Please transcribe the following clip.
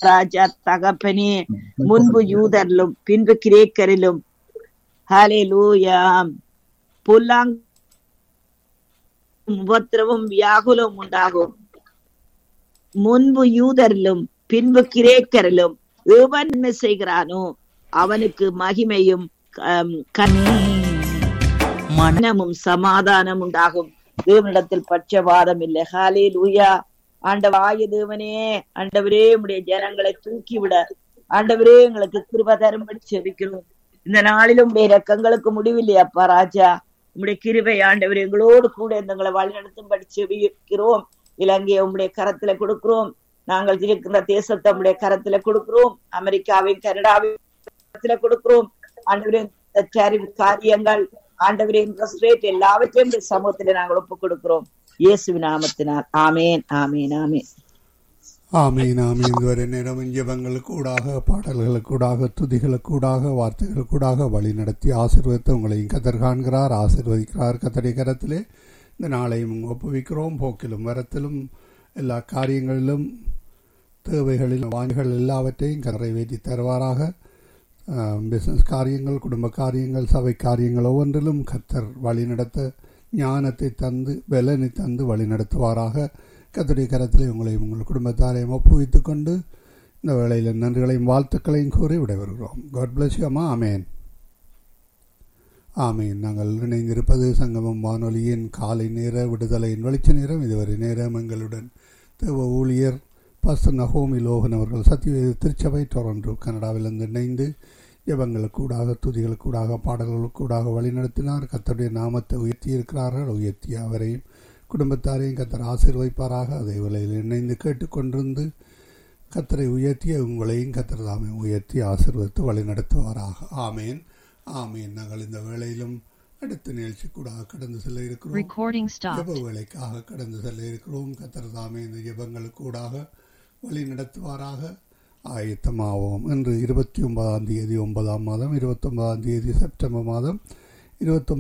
ராஜா தகப்பனே, முன்பு யூதரிலும் பின்பு கிரேக்கரிலும் ஹல்லேலூயா பொல்லாங் உபத்திரவும் வியாகுலம் உண்டாகும். முன்பு யூதரிலும் பின்பு கிரேக்கரிலும் எவன் என்ன செய்கிறானோ அவனுக்கு மகிமையும் மனமும் சமாதானம் உண்டாகும். தேவனிடத்தில் பட்சபாதம் இல்லை. ஹல்லேலூயா. ஆண்டவராகிய தேவனே, ஆண்டவரே உம்முடைய ஜனங்களை தூக்கிவிட ஆண்டவரே எங்களுக்கு கிருபை தரும்படி ஜெபிக்கிறோம். இந்த நாளிலும் உம்முடைய இரக்கங்களுக்கு முடிவில்லை அப்பா ராஜா. உம்முடைய கிருபை ஆண்டவரே எங்களோடு கூட எங்களை வழிநடத்தும்படி ஜெபிக்கிறோம். இலங்கையை உம்முடைய கரத்துல கொடுக்கிறோம். நாங்கள் இருக்கிற தேசத்தை உம்முடைய கரத்துல கொடுக்கிறோம். அமெரிக்காவின் கனடாவின் கரத்துல கொடுக்கிறோம். ஆண்டவரே காரியங்கள் ஆண்டவரே இன்ட்ரெஸ்ட் ரேட் எல்லாவற்றையும் சமூகத்திலே நாங்கள் ஒப்புக் கொடுக்கிறோம். இயேசுவின் நாமத்தினால் ஆமேன் ஆமேன் ஆமேன் ஆமீன் ஆமீன். இதுவரை நேரம் ஜெபங்களுக்கூடாக, பாடல்களுக்கூடாக, துதிகளுக்கூடாக, வார்த்தைகளுக்கூடாக வழி நடத்தி ஆசீர்வதித்து உங்களையும் கத்தர் காண்கிறார், ஆசீர்வதிக்கிறார். கத்தருடைய கரத்திலே இந்த நாளையும் ஒப்புவிக்கிறோம். போக்கிலும் வரத்திலும் எல்லா காரியங்களிலும் தேவைகளிலும் வாஞ்சிகள் எல்லாவற்றையும் நிறைவேற்றி தருவாராக. பிஸ்னஸ் காரியங்கள், குடும்ப காரியங்கள், சபை காரியங்கள் ஒவ்வொன்றிலும் கத்தர் வழி நடத்த ஞானத்தை தந்து பலனை தந்து வழி நடத்துவாராக. கர்த்தருடைய கரத்திலே உங்களையும் உங்கள் குடும்பத்தாரையும் ஒப்புவித்துக் கொண்டு இந்த வேளையில் நன்றிகளையும் வாழ்த்துக்களையும் கூறி விடைபெறுகிறோம். காட் பிளஸ் யூ அம்மா. ஆமேன் ஆமேன். நாங்கள் இணைந்திருப்பது சங்கமம் வானொலியின் காலை நேர விடுதலையின் வெளிச்ச நேரம். இதுவரை நேரம் எங்களுடன் தேவ ஊழியர் பாஸ்டர் நகோமி லோகன் அவர்கள் சத்தியவேத திருச்சபை டொரண்டோ கனடாவிலிருந்து இணைந்து ஜெபங்களுக்கூடாக, துதிகளுக்கூடாக, பாடல்களுக்கூடாக வழிநடத்தினார். கர்த்தருடைய நாமத்தை உயர்த்தி இருக்கிறார்கள். உயர்த்தி அவரையும் குடும்பத்தாரையும் கர்த்தர் ஆசீர்வதிப்பாராக. அதே வேளையில் இணைந்து கேட்டுக்கொண்டிருந்து கர்த்தரை உயர்த்திய உங்களையும் கர்த்தர் தாமே உயர்த்தி ஆசீர்வதித்து வழி நடத்துவாராக. ஆமேன் ஆமேன். நாங்கள் இந்த வேளையிலும் அடுத்த நிகழ்ச்சி கூட கடந்து செல்ல இருக்கிறோம். ஜெப வேலைக்காக கடந்து செல்ல இருக்கிறோம். கர்த்தர் தாமே இந்த ஜெபங்களுக்கூடாக வழி நடத்துவாராக. ஆயத்தமாவோம். இன்று 29ஆம் தேதி 9ஆம் மாதம் 29ஆம் தேதி செப்டம்பர் மாதம் 29